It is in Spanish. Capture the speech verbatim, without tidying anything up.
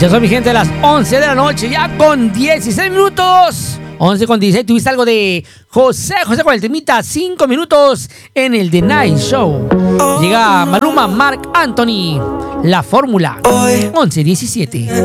Ya son mi gente a las once de la noche, ya con dieciséis minutos. once con dieciséis, tuviste algo de José José con el temita cinco minutos en el The Night Show. Llega Maluma, Marc Anthony, La Fórmula, once diecisiete.